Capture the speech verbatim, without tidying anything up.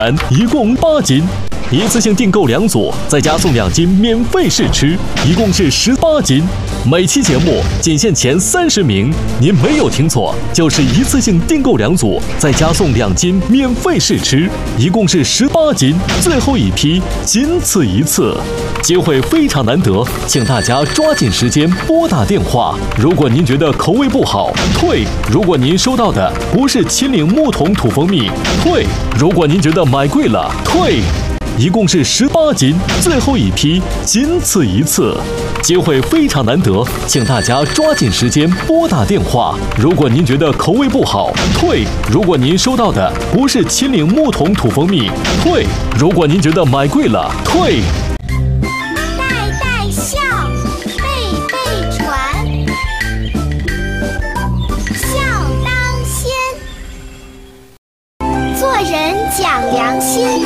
一共八斤，一次性订购两组，再加送两斤免费试吃，一共是十八斤。每期节目仅限前三十名，您没有听错，就是一次性订购两组，再加送两斤免费试吃，一共是十八斤，最后一批仅此一次，机会非常难得，请大家抓紧时间拨打电话。如果您觉得口味不好，退；如果您收到的不是秦岭木桶土蜂蜜，退；如果您觉得买贵了，退。一共是十八斤，最后一批仅此一次，机会非常难得，请大家抓紧时间拨打电话。如果您觉得口味不好，退；如果您收到的不是秦岭木桶土蜂蜜，退；如果您觉得买贵了，退。 代代笑，辈辈传，孝当先。做人讲良心，